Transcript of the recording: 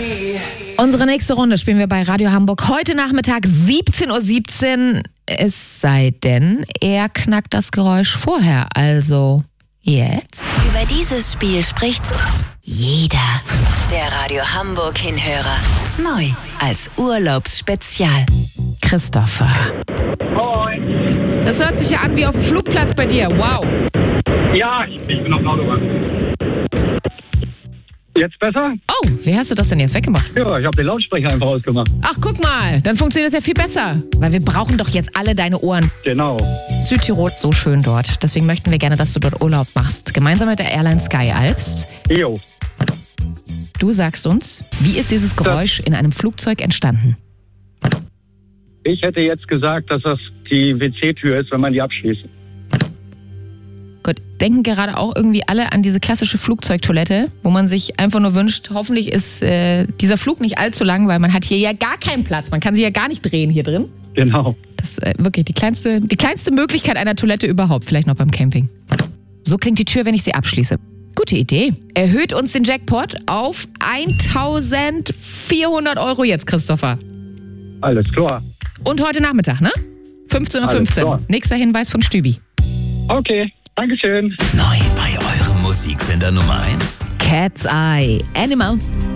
Unsere nächste Runde spielen wir bei Radio Hamburg heute Nachmittag 17:17 Uhr. Es sei denn, er knackt das Geräusch vorher. Also jetzt. Über dieses Spiel spricht jeder. Der Radio Hamburg Hinhörer. Neu als Urlaubsspezial. Christopher. Moin. Das hört sich ja an wie auf dem Flugplatz bei dir. Wow. Ja, ich bin auf dem Autobahn. Jetzt besser? Oh, wie hast du das denn jetzt weggemacht? Ja, ich habe den Lautsprecher einfach ausgemacht. Ach, guck mal, dann funktioniert das ja viel besser. Weil wir brauchen doch jetzt alle deine Ohren. Genau. Südtirol ist so schön dort. Deswegen möchten wir gerne, dass du dort Urlaub machst. Gemeinsam mit der Airline Sky Alps. Jo. Du sagst uns, wie ist dieses Geräusch in einem Flugzeug entstanden? Ich hätte jetzt gesagt, dass das die WC-Tür ist, wenn man die abschließt. Gut, denken gerade auch irgendwie alle an diese klassische Flugzeugtoilette, wo man sich einfach nur wünscht, hoffentlich ist dieser Flug nicht allzu lang, weil man hat hier ja gar keinen Platz. Man kann sich ja gar nicht drehen hier drin. Genau. Das ist wirklich die kleinste Möglichkeit einer Toilette überhaupt, vielleicht noch beim Camping. So klingt die Tür, wenn ich sie abschließe. Gute Idee. Erhöht uns den Jackpot auf 1.400 Euro jetzt, Christopher. Alles klar. Und heute Nachmittag, ne? 15:15 Alles klar. Uhr. Nächster Hinweis von Stübi. Okay, Dankeschön. Neu bei eurem Musiksender Nummer 1. Cat's Eye. Animal.